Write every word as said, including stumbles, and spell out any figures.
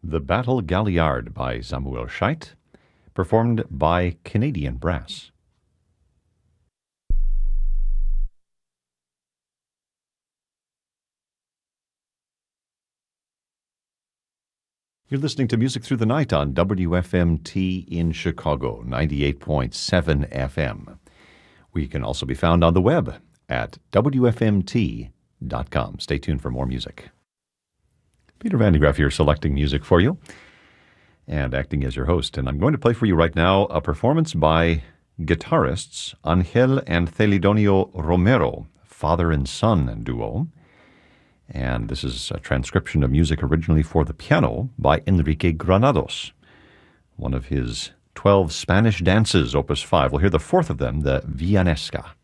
The Battle Galliard by Samuel Scheidt, performed by Canadian Brass. You're listening to Music Through the Night on W F M T in Chicago, ninety-eight point seven F M. We can also be found on the web at W F M T dot com. Stay tuned for more music. Peter Van de Graaff here, selecting music for you and acting as your host. And I'm going to play for you right now a performance by guitarists Angel and Celidonio Romero, father and son duo. And this is a transcription of music originally for the piano by Enrique Granados, one of his twelve Spanish dances, Opus five. We'll hear the fourth of them, the Villanesca.